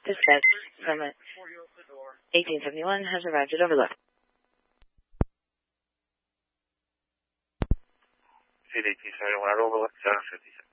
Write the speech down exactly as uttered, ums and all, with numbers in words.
Dispatch from eighteen seventy-one has arrived at Overlook. eighteen seventy-one at Overlook, seven fifty-six.